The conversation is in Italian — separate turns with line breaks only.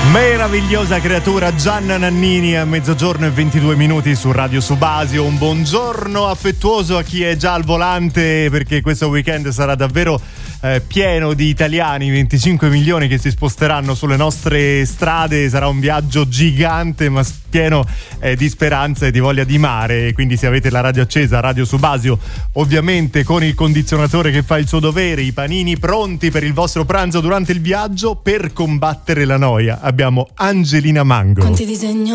Meravigliosa creatura Gianna Nannini a 12:22 su Radio Subasio. Un buongiorno affettuoso a chi è già al volante, perché questo weekend sarà davvero pieno di italiani, 25 milioni che si sposteranno sulle nostre strade. Sarà un viaggio gigante ma pieno di speranza e di voglia di mare. Quindi se avete la radio accesa, Radio Subasio, ovviamente con il condizionatore che fa il suo dovere, i panini pronti per il vostro pranzo durante il viaggio, per combattere la noia abbiamo Angelina Mango.
Quanti disegno